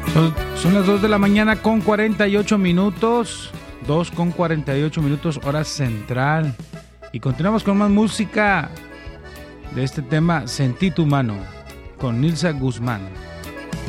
Son las 2 de la mañana con 48 minutos. 2 con 48 minutos, hora central. Y continuamos con más música de este tema, Sentí tu mano, con Nilsa Guzmán.